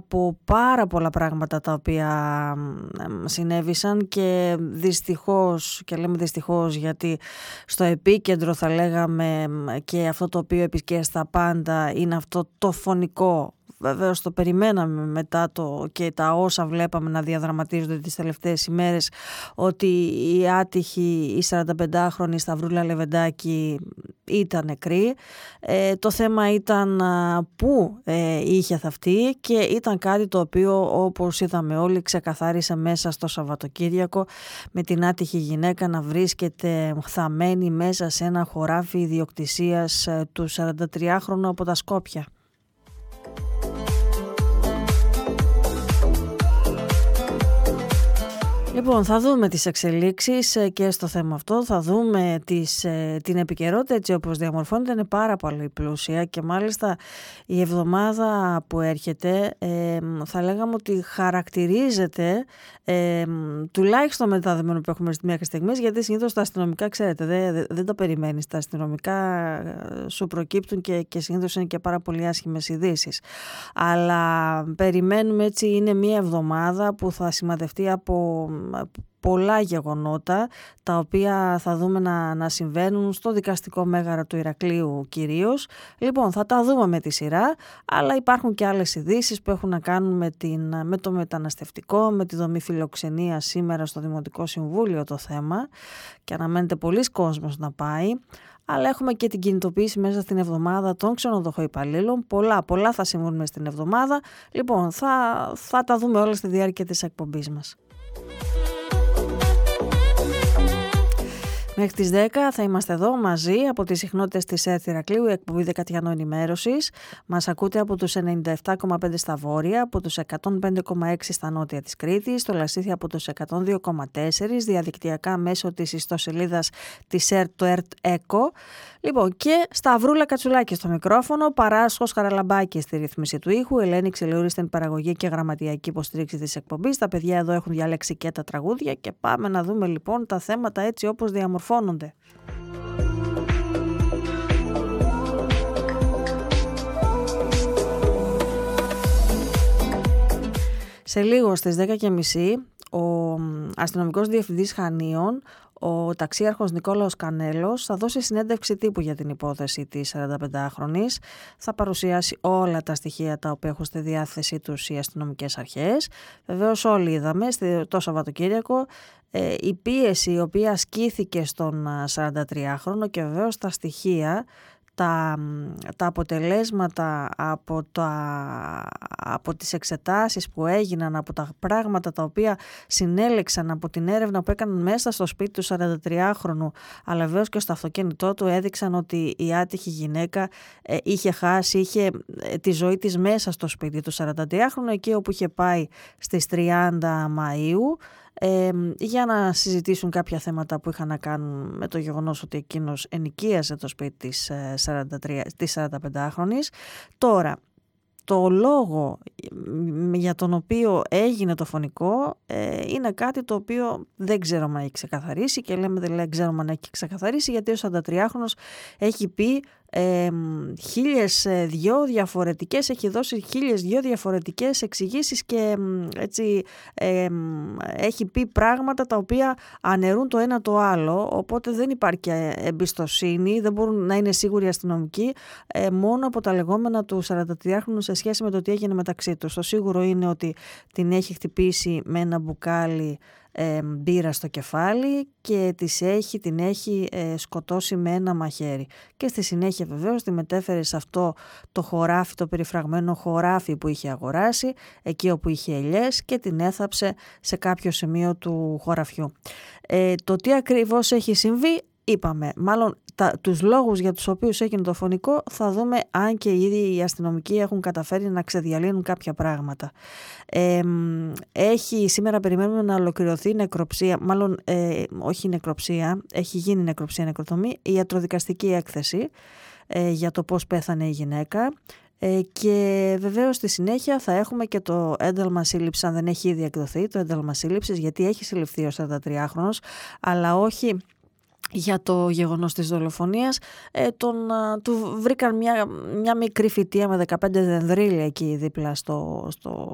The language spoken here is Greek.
από πάρα πολλά πράγματα τα οποία συνέβησαν και δυστυχώς, και λέμε δυστυχώς γιατί στο επίκεντρο θα λέγαμε και αυτό το οποίο επισκέφτεται τα πάντα είναι αυτό το φωνικό. Βεβαίως το περιμέναμε μετά και τα όσα βλέπαμε να διαδραματίζονται τις τελευταίες ημέρες, ότι η άτυχη, η 45χρονη Σταυρούλα Λεβεντάκη ήταν νεκρή. Το θέμα ήταν πού είχε θαυτεί και ήταν κάτι το οποίο, όπως είδαμε όλοι, ξεκαθάρισε μέσα στο Σαββατοκύριακο, με την άτυχη γυναίκα να βρίσκεται θαμμένη μέσα σε ένα χωράφι ιδιοκτησίας του 43χρονου από τα Σκόπια. Λοιπόν, θα δούμε τις εξελίξεις και στο θέμα αυτό, θα δούμε την επικαιρότητα έτσι όπως διαμορφώνεται, είναι πάρα πολύ πλούσια και μάλιστα η εβδομάδα που έρχεται θα λέγαμε ότι χαρακτηρίζεται τουλάχιστον με τα δεδομένα που έχουμε μέχρι στιγμής, γιατί συνήθως τα αστυνομικά, ξέρετε, δεν τα περιμένεις, τα αστυνομικά σου προκύπτουν και συνήθως είναι και πάρα πολύ άσχημες ειδήσεις. Αλλά περιμένουμε, έτσι είναι μια εβδομάδα που θα σημαδευτεί από πολλά γεγονότα τα οποία θα δούμε να συμβαίνουν στο δικαστικό μέγαρο του Ηρακλείου κυρίως. Λοιπόν, θα τα δούμε με τη σειρά, αλλά υπάρχουν και άλλες ειδήσεις που έχουν να κάνουν με το μεταναστευτικό, με τη δομή φιλοξενία σήμερα στο Δημοτικό Συμβούλιο το θέμα και αναμένεται πολλής κόσμος να πάει. Αλλά έχουμε και την κινητοποίηση μέσα στην εβδομάδα των ξενοδοχοϊπαλλήλων. Πολλά θα συμβούν μέσα στην εβδομάδα. Λοιπόν, θα τα δούμε όλα στη διάρκεια της εκπομπής μας. Μέχρι τις 10 θα είμαστε εδώ μαζί από τις συχνότητες της ΕΡΤ Ηρακλείου, η εκπομπή δεκατιανών ενημέρωσης. Μας ακούτε από τους 97,5 στα βόρεια, από τους 105,6 στα νότια της Κρήτης, στο Λασίθι από τους 102,4, διαδικτυακά μέσω της ιστοσελίδας της ΕΡΤ, το ΕΡΤ ΕΚΟ. Λοιπόν, και Σταυρούλα Κατσουλάκη στο μικρόφωνο, Παράσχος Χαραλαμπάκη στη ρύθμιση του ήχου, Ελένη Ξελιούρη στην παραγωγή και γραμματιακή υποστήριξη της εκπομπής. Τα παιδιά εδώ έχουν διαλέξει και τα τραγούδια και πάμε να δούμε λοιπόν τα θέματα έτσι όπως διαμορφώνονται. Σε λίγο στις 10.30 ο αστυνομικός διευθυντής Χανίων, ο ταξίαρχος Νικόλαος Κανέλος, θα δώσει συνέντευξη τύπου για την υπόθεση της 45χρονης. Θα παρουσιάσει όλα τα στοιχεία τα οποία έχουν στη διάθεσή τους οι αστυνομικές αρχές. Βεβαίως όλοι είδαμε το Σαββατοκύριακο η πίεση η οποία ασκήθηκε στον 43χρονο και βεβαίως τα στοιχεία, τα αποτελέσματα από τις εξετάσεις που έγιναν, από τα πράγματα τα οποία συνέλεξαν από την έρευνα που έκαναν μέσα στο σπίτι του 43χρονου, αλλά βεβαίως και στο αυτοκίνητό του, έδειξαν ότι η άτυχη γυναίκα είχε τη ζωή της μέσα στο σπίτι του 43χρονου, εκεί όπου είχε πάει στις 30 Μαΐου, για να συζητήσουν κάποια θέματα που είχαν να κάνουν με το γεγονός ότι εκείνος ενοικίασε το σπίτι της 45χρονης. Τώρα, το λόγο για τον οποίο έγινε το φωνικό είναι κάτι το οποίο δεν ξέρουμε αν έχει ξεκαθαρίσει, και λέμε δεν ξέρουμε αν έχει ξεκαθαρίσει γιατί ο 43χρονος έχει πει έχει δώσει 1002 διαφορετικές εξηγήσεις και έτσι έχει πει πράγματα τα οποία αναιρούν το ένα το άλλο, οπότε δεν υπάρχει εμπιστοσύνη, δεν μπορούν να είναι σίγουροι οι αστυνομικοί μόνο από τα λεγόμενα του 43χρονου σε σχέση με το τι έγινε μεταξύ τους. Το σίγουρο είναι ότι την έχει χτυπήσει με ένα μπουκάλι μπύρα στο κεφάλι και την έχει σκοτώσει με ένα μαχαίρι. Και στη συνέχεια βεβαίως τη μετέφερε σε αυτό το χωράφι, το περιφραγμένο χωράφι που είχε αγοράσει, εκεί όπου είχε ελιές, και την έθαψε σε κάποιο σημείο του χωραφιού. Το τι ακριβώς έχει συμβεί, είπαμε, μάλλον τους λόγους για τους οποίους έγινε το φωνικό θα δούμε, αν και ήδη οι αστυνομικοί έχουν καταφέρει να ξεδιαλύνουν κάποια πράγματα. Σήμερα περιμένουμε να ολοκληρωθεί νεκροψία, μάλλον όχι νεκροψία, έχει γίνει νεκροτομή, η ιατροδικαστική έκθεση για το πώς πέθανε η γυναίκα. Και βεβαίως στη συνέχεια θα έχουμε και το ένταλμα σύλληψης, αν δεν έχει ήδη εκδοθεί το ένταλμα σύλληψης, γιατί έχει συλληφθεί ο 43χρονος, αλλά όχι για το γεγονός της δολοφονίας. Του βρήκαν μια μικρή φυτεία με 15 δενδρύλια εκεί δίπλα στο